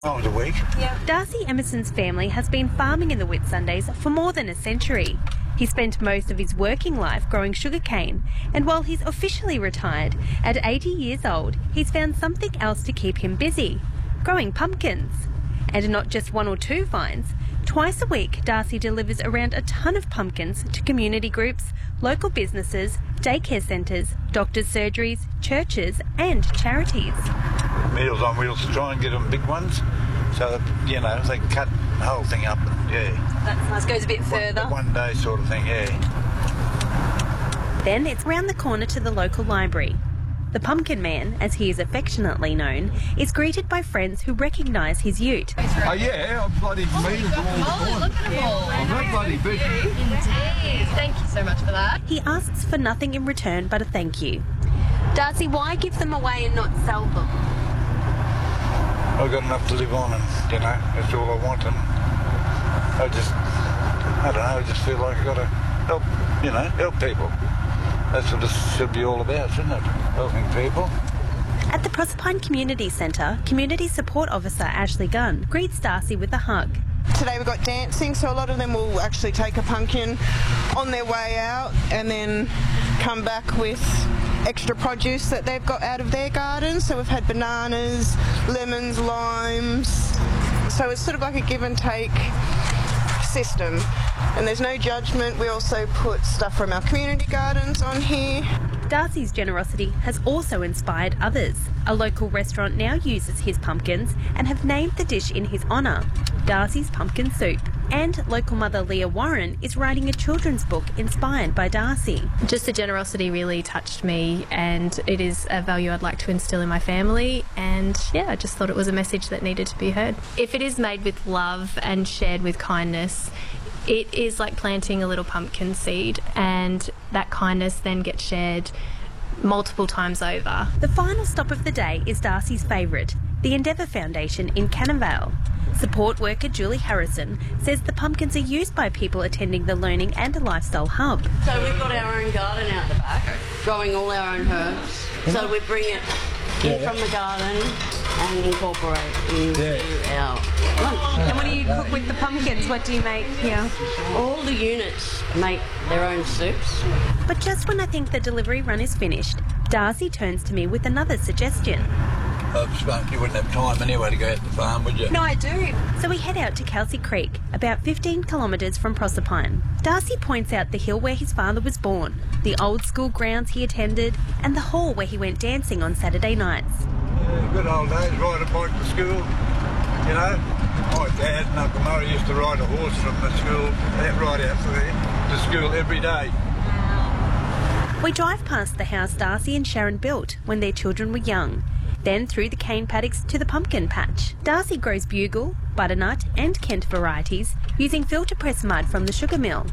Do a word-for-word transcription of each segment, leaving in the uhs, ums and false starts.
times a week. Yeah. Darcy Emerson's family has been farming in the Whitsundays for more than a century. He spent most of his working life growing sugarcane, and while he's officially retired, at eighty years old, he's found something else to keep him busy: growing pumpkins. And not just one or two vines. Twice a week, Darcy delivers around a ton of pumpkins to community groups, local businesses, daycare centres, doctors' surgeries, churches and charities. Meals on Wheels to try and get them big ones, so that, you know, they can cut the whole thing up. Yeah. That's nice. Goes a bit further. One, one day sort of thing, yeah. Then it's round the corner to the local library. The Pumpkin Man, as he is affectionately known, is greeted by friends who recognise his ute. Oh yeah, I'm bloody meals all the time. Look at them all. I'm not bloody big. Indeed. Thank you so much for that. He asks for nothing in return but a thank you. Darcy, why give them away and not sell them? I've got enough to live on, and, you know, that's all I want, and I just, I don't know, I just feel like I've got to help, you know, help people. That's what this should be all about, shouldn't it? Helping people. At the Proserpine Community Centre, Community Support Officer Ashley Gunn greets Darcy with a hug. Today we've got dancing, so a lot of them will actually take a pumpkin on their way out and then come back with extra produce that they've got out of their gardens. So we've had bananas, lemons, limes. So it's sort of like a give and take system, and there's no judgment. We also put stuff from our community gardens on here. Darcy's generosity has also inspired others. A local restaurant now uses his pumpkins and have named the dish in his honour, Darcy's Pumpkin Soup. And local mother Leah Warren is writing a children's book inspired by Darcy. Just the generosity really touched me, and it is a value I'd like to instill in my family, and yeah, I just thought it was a message that needed to be heard. If it is made with love and shared with kindness, it is like planting a little pumpkin seed, and that kindness then gets shared multiple times over. The final stop of the day is Darcy's favourite, the Endeavour Foundation in Cannonvale. Support worker Julie Harrison says the pumpkins are used by people attending the Learning and Lifestyle Hub. So we've got our own garden out the back, growing all our own herbs. So we bring it in yeah. from the garden and incorporate into yeah. our lunch. And what do you cook with the pumpkins? What do you make here? All the units make their own soups. But just when I think the delivery run is finished, Darcy turns to me with another suggestion. I suppose you wouldn't have time anyway to go out to the farm, would you? No, I do. So we head out to Kelsey Creek, about fifteen kilometres from Proserpine. Darcy points out the hill where his father was born, the old school grounds he attended, and the hall where he went dancing on Saturday nights. Yeah, good old days, ride a bike to school, you know. My dad and Uncle Murray used to ride a horse from the school, right out there, to school every day. We drive past the house Darcy and Sharon built when their children were young, then through the cane paddocks to the pumpkin patch. Darcy grows bugle, butternut and Kent varieties using filter press mud from the sugar mill.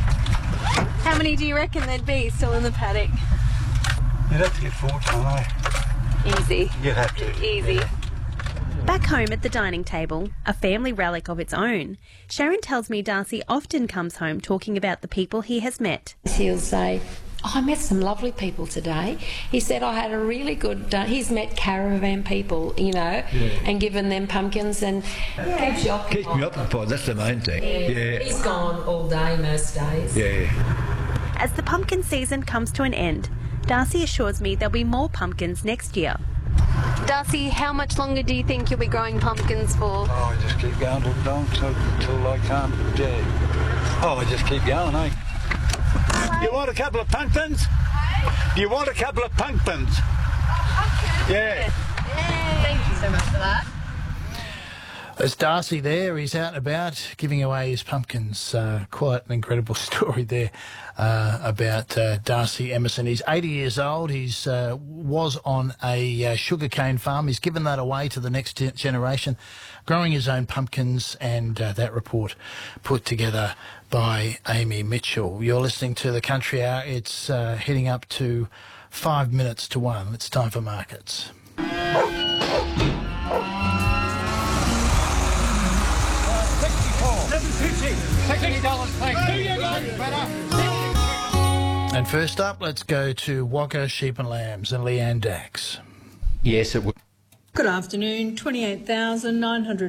How many do you reckon there'd be still in the paddock? You'd have to get fortunate, eh? Easy. You'd have to. Easy. Yeah. Back home at the dining table, a family relic of its own, Sharon tells me Darcy often comes home talking about the people he has met. He'll say, oh, I met some lovely people today. He said I had a really good... Uh, he's met caravan people, you know, yeah. and given them pumpkins, and yeah. keeps you occupied. Keeps me occupied, that's the main thing. Yeah. yeah. He's gone all day most days. Yeah. As the pumpkin season comes to an end, Darcy assures me there'll be more pumpkins next year. Darcy, how much longer do you think you'll be growing pumpkins for? Oh, I just keep going till dawn, till, till I can't, yeah. Oh, I just keep going, eh? You want a couple of pumpkins? Hey? You want a couple of pumpkins? Oh, yeah. yeah. Thank you so much for that. There's Darcy there. He's out and about giving away his pumpkins. Uh, quite an incredible story there uh, about uh, Darcy Emerson. He's eighty years old. He's uh, was on a uh, sugarcane farm. He's given that away to the next generation, growing his own pumpkins, and uh, that report put together by Amy Mitchell. You're listening to the Country Hour. It's uh, heading up to five minutes to one. It's time for markets. And first up, let's go to Wagga Sheep and Lambs and Leanne Dax. Yes, it would. Good afternoon. twenty-eight thousand nine hundred